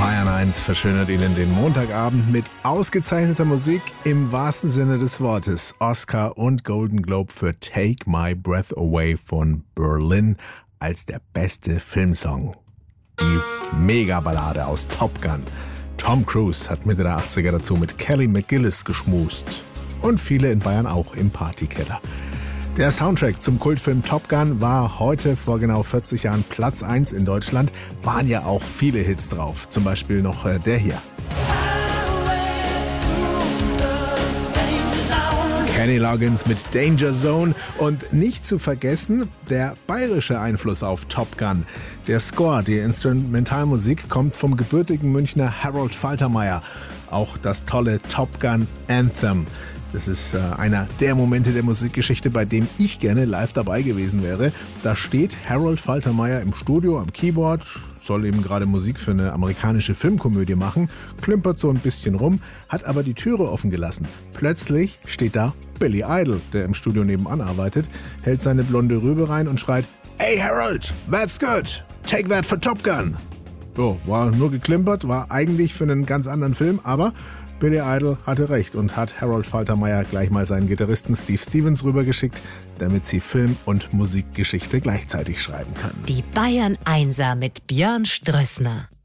Bayern 1 verschönert Ihnen den Montagabend mit ausgezeichneter Musik im wahrsten Sinne des Wortes. Oscar und Golden Globe für Take My Breath Away von Berlin als der beste Filmsong. Die Megaballade aus Top Gun. Tom Cruise hat Mitte der 80er dazu mit Kelly McGillis geschmust. Und viele in Bayern auch im Partykeller. Der Soundtrack zum Kultfilm Top Gun war heute vor genau 40 Jahren Platz 1 in Deutschland. Waren ja auch viele Hits drauf. Zum Beispiel noch der hier. Kenny Loggins mit Danger Zone und nicht zu vergessen der bayerische Einfluss auf Top Gun. Der Score, die Instrumentalmusik, kommt vom gebürtigen Münchner Harold Faltermeyer. Auch das tolle Top Gun Anthem. Das ist einer der Momente der Musikgeschichte, bei dem ich gerne live dabei gewesen wäre. Da steht Harold Faltermeyer im Studio am Keyboard, soll eben gerade Musik für eine amerikanische Filmkomödie machen, klimpert so ein bisschen rum, hat aber die Türe offen gelassen. Plötzlich steht da Billy Idol, der im Studio nebenan arbeitet, hält seine blonde Rübe rein und schreit: "Hey Harold, that's good, take that for Top Gun." So, war nur geklimpert, war eigentlich für einen ganz anderen Film, aber Billy Idol hatte recht und hat Harold Faltermeyer gleich mal seinen Gitarristen Steve Stevens rübergeschickt, damit sie Film- und Musikgeschichte gleichzeitig schreiben können. Die Bayern 1er mit Björn Strössner.